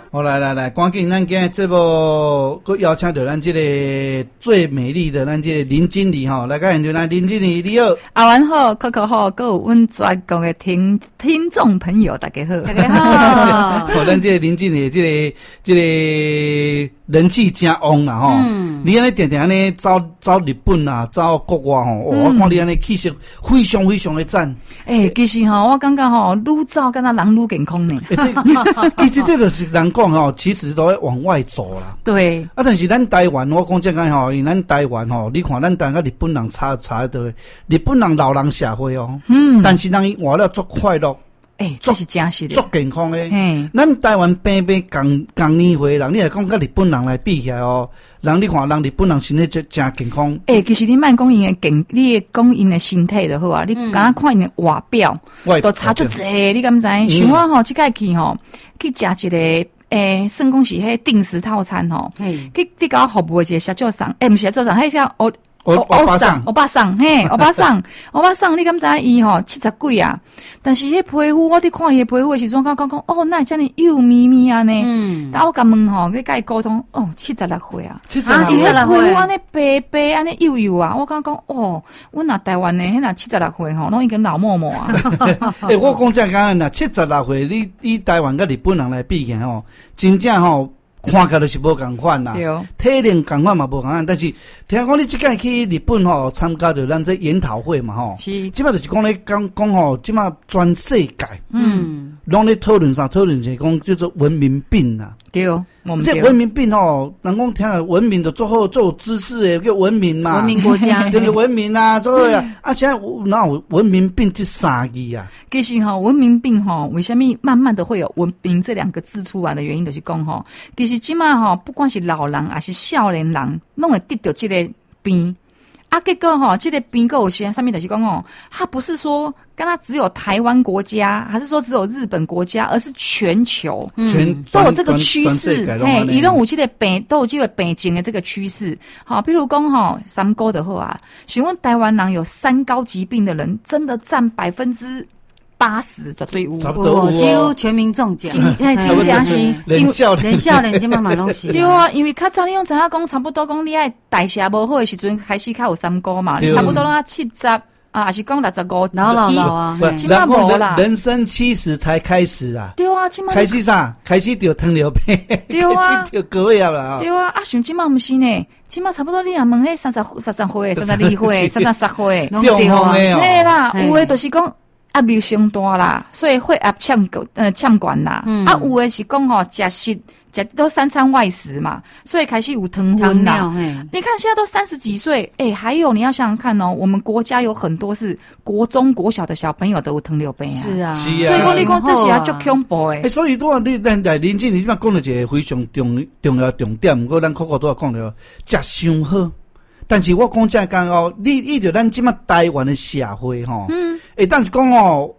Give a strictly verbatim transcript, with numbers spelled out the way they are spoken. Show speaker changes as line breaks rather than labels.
好，来来来，赶紧咱今日节目，佮邀请到咱这个最美丽的咱这个林经理吼，来甲现场来，林经理你好，
阿文好，可可好，各位阮全国的听听众朋友，大家好，
大家好。
好，咱这个林经理，这个这个人气真旺啦吼。嗯。你安尼定定安尼走走日本啊，走国外吼，哦，我看你安尼气色非常非常的赞。
诶、欸，其实吼，我感觉吼，愈走敢若人愈健康呢。
欸、这，其实这就是人讲吼，其实都要往外走啦。
对。啊，
但是咱台湾，我讲这个吼，因咱台湾吼，你看咱台湾甲日本人差差得多，日本人老人社会哦，嗯，但是人活了足快乐。
诶、欸，这是真实的，
足健康诶。嘿，咱台湾平平共共年岁人，你来讲甲日本人来比起来哦，人你看人日本人身体真真健康。
诶、欸，其实你莫讲因诶健，你讲因诶身体就好啊，你刚刚看因诶外表，嗯、都差足济，你敢知？像、嗯、我吼，即摆去吼，去食一个诶，算讲是迄定时套餐吼，去去甲我服务诶一个小酒商，诶、欸，毋是小酒商，迄叫我。
欧巴桑，
欧巴桑，嘿，欧巴桑，欧巴桑，你敢知伊吼七十几啊？但是迄皮肤，我伫看伊皮肤的时阵，我讲讲，哦，那遮尔幼咪咪啊呢？嗯，但我甲问吼，去甲伊沟通，哦，七十六岁啊，
七十六岁，
皮肤安尼白白安尼幼幼啊，我讲讲，哦，阮若台湾的，迄若七十六岁吼，拢已经老嬷嬷啊。
诶、欸，我讲正讲呐，七十六岁，你以台湾甲日本人来比起来吼，真正吼。看起来就是无共款啦，体能共款嘛无共款，但是听讲你即届去日本吼参加着咱这研讨会嘛吼，是，即摆就是讲咧讲讲吼，即摆全世界，嗯，拢咧讨论啥？讨论是讲叫做文明病啦，
对，我们
这文明病吼，人讲听了文明就做好做有知识诶，叫文明嘛，
文明国家，
对不对？文明啊，做呀，啊，现在哪有文明病这三字啊？
其实吼，文明病吼，为什么慢慢的会有文明这两个字出来的原因，就是讲吼，其实即马吼，不管是老人还是少年人，拢会得到这个病。啊，结果吼，这个病个有些上面就是讲哦，它不是说跟它只有台湾国家，还是说只有日本国家，而是全球，
全
都有这个趋势。嘿，伊拢有这个病，都有这个病情的这个趋势。好，比如讲吼，三高的话啊，询问台湾人有三高疾病的人，真的占百分之。八十绝对有，
差不多
几乎全民中奖，
哎，真正是，
连少
连少年即满嘛拢是。
对啊，因为较早你用知影讲，差不多讲你爱代谢无好的时阵，开始较有三高嘛，你差不多拢啊七十啊，还是讲六十五，
老老老啊，
起码无啦。
人生七十才开始啊，
对啊，起码
开始啥？开始得糖尿病，
对啊，
得高血压啦。
对啊，啊，像即满毋是呢。起码差不多，你若问迄三十、三十岁、三十二岁、三十三岁，
中风的哦，
嘿啦，有诶就是讲。压力伤大啦，所以血压呛呃呛管啦。嗯、啊，有的是讲吼，食食食都三餐外食嘛，所以开始有糖分啦。你看现在都三十几岁，哎、欸，还有你要想想看哦，我们国家有很多是国中国小的小朋友都有糖尿病啊。
是啊，
是啊。
所以讲你讲这是啊，足恐怖诶。
所以多啊，你咱来林经理即摆讲了一个非常重重要重点，不过咱可可都要讲了，食伤好。但是我讲正讲哦，你依着咱即摆台湾的社会吼，嗯，诶，但是讲哦，